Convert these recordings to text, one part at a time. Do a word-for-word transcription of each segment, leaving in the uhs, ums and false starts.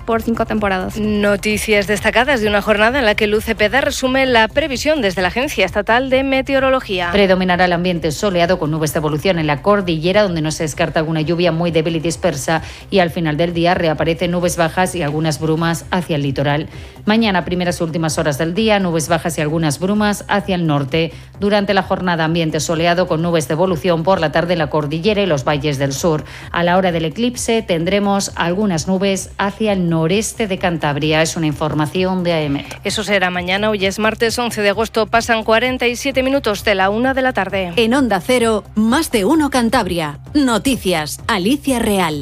por cinco temporadas. Noticias destacadas de una jornada en la que Luz Cepeda resume la previsión desde la Agencia Estatal de Meteorología. Predominará el ambiente soleado con nubes de evolución en la cordillera, donde no se descarta alguna lluvia muy débil y dispersa, y al final del día reaparecen nubes bajas y algunas brumas hacia el litoral. Mañana, primeras y últimas horas del día, nubes bajas y algunas brumas hacia el norte. Durante la jornada, ambiente soleado con nubes de evolución por la tarde en la cordillera y los valles del sur. A la hora del eclipse tendremos algunas nubes hacia el noreste de Cantabria. Es una información de A E M E T. Eso será mañana. Hoy es martes once de agosto. Pasan cuarenta y siete minutos de la una de la tarde. En Onda Cero, Más de Uno Cantabria. Noticias. Alicia Real.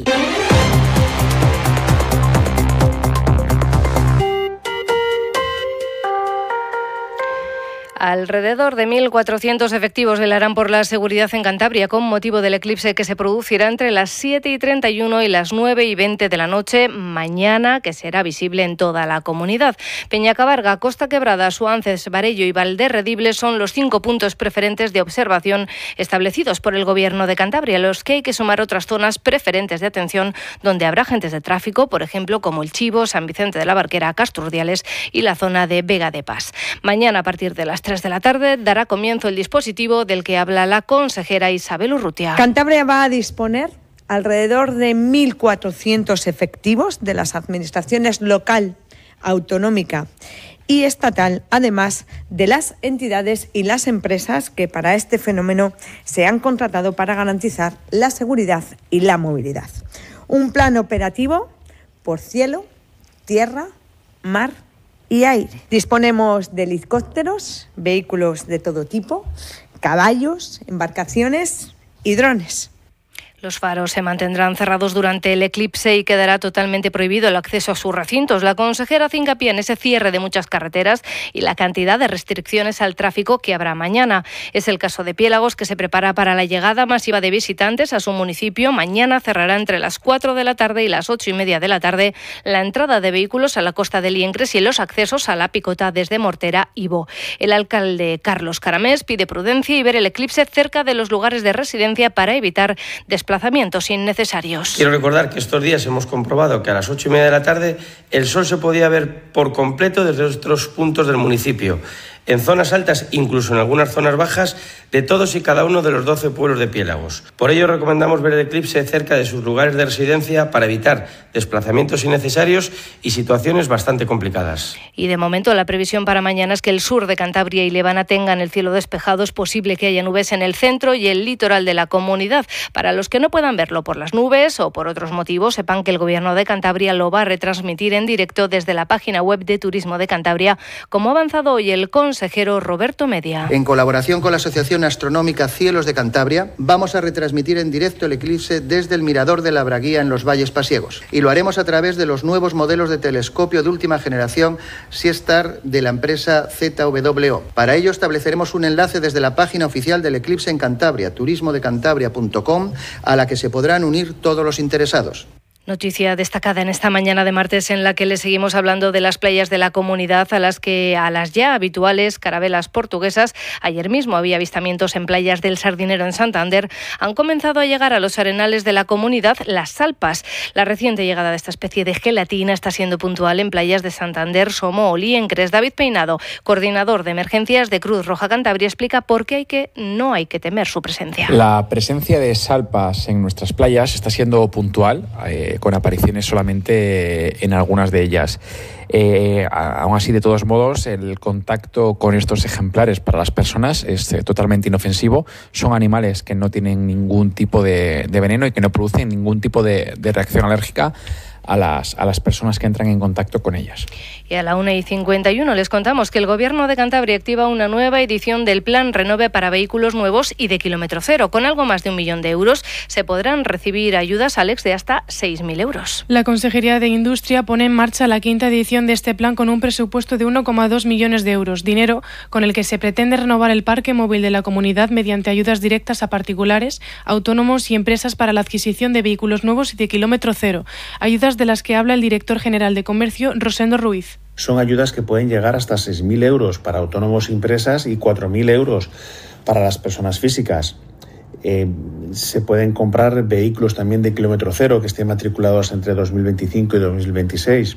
Alrededor de mil cuatrocientos efectivos velarán por la seguridad en Cantabria con motivo del eclipse que se producirá entre las siete y treinta y uno y las nueve y veinte de la noche mañana, que será visible en toda la comunidad. Peñacabarga, Costa Quebrada, Suances, Barello y Valderredible son los cinco puntos preferentes de observación establecidos por el Gobierno de Cantabria, los que hay que sumar otras zonas preferentes de atención donde habrá agentes de tráfico, por ejemplo, como el Chivo, San Vicente de la Barquera, Casturdiales y la zona de Vega de Pas. Mañana, a partir de las tres de la tarde, dará comienzo el dispositivo del que habla la consejera Isabel Urrutia. Cantabria va a disponer alrededor de mil cuatrocientos efectivos de las administraciones local, autonómica y estatal, además de las entidades y las empresas que para este fenómeno se han contratado para garantizar la seguridad y la movilidad. Un plan operativo por cielo, tierra, mar y aire. Disponemos de helicópteros, vehículos de todo tipo, caballos, embarcaciones y drones. Los faros se mantendrán cerrados durante el eclipse y quedará totalmente prohibido el acceso a sus recintos. La consejera hace hincapié en ese cierre de muchas carreteras y la cantidad de restricciones al tráfico que habrá mañana. Es el caso de Piélagos, que se prepara para la llegada masiva de visitantes a su municipio. Mañana cerrará entre las cuatro de la tarde y las ocho y media de la tarde la entrada de vehículos a la costa de Liencres y los accesos a la Picota desde Mortera y Bo. El alcalde Carlos Caramés pide prudencia y ver el eclipse cerca de los lugares de residencia para evitar desplazamientos desplazamientos innecesarios. Quiero recordar que estos días hemos comprobado que a las ocho y media de la tarde el sol se podía ver por completo desde otros puntos del municipio, en zonas altas, incluso en algunas zonas bajas, de todos y cada uno de los doce pueblos de Piélagos. Por ello recomendamos ver el eclipse cerca de sus lugares de residencia para evitar desplazamientos innecesarios y situaciones bastante complicadas. Y de momento la previsión para mañana es que el sur de Cantabria y Levana tengan el cielo despejado. Es posible que haya nubes en el centro y el litoral de la comunidad. Para los que no puedan verlo por las nubes o por otros motivos, sepan que el Gobierno de Cantabria lo va a retransmitir en directo desde la página web de Turismo de Cantabria, como ha avanzado hoy el consejero Roberto Media. En colaboración con la Asociación Astronómica Cielos de Cantabria, vamos a retransmitir en directo el eclipse desde el Mirador de la Braguía en los Valles Pasiegos. Y lo haremos a través de los nuevos modelos de telescopio de última generación SeaStar de la empresa Z W O. Para ello estableceremos un enlace desde la página oficial del eclipse en Cantabria, turismo de cantabria punto com, a la que se podrán unir todos los interesados. Noticia destacada en esta mañana de martes en la que le seguimos hablando de las playas de la comunidad a las que a las ya habituales carabelas portuguesas, ayer mismo había avistamientos en playas del Sardinero en Santander, han comenzado a llegar a los arenales de la comunidad las salpas. La reciente llegada de esta especie de gelatina está siendo puntual en playas de Santander, Somo o Liencres. David Peinado, coordinador de emergencias de Cruz Roja Cantabria, explica por qué hay que, no hay que temer su presencia. La presencia de salpas en nuestras playas está siendo puntual, eh, con apariciones solamente en algunas de ellas. Eh, aún así, de todos modos, el contacto con estos ejemplares para las personas es eh, totalmente inofensivo. Son animales que no tienen ningún tipo de, de veneno y que no producen ningún tipo de, de reacción alérgica a las, a las personas que entran en contacto con ellas. Y a la una y cincuenta y uno les contamos que el Gobierno de Cantabria activa una nueva edición del Plan Renove para vehículos nuevos y de kilómetro cero. Con algo más de un millón de euros se podrán recibir ayudas, Alex, de hasta seis mil euros. La Consejería de Industria pone en marcha la quinta edición de este plan con un presupuesto de uno coma dos millones de euros, dinero con el que se pretende renovar el parque móvil de la comunidad mediante ayudas directas a particulares, autónomos y empresas para la adquisición de vehículos nuevos y de kilómetro cero. Ayudas de las que habla el director general de Comercio, Rosendo Ruiz. Son ayudas que pueden llegar hasta seis mil euros para autónomos y empresas y cuatro mil euros para las personas físicas. Eh, se pueden comprar vehículos también de kilómetro cero que estén matriculados entre dos mil veinticinco y dos mil veintiséis.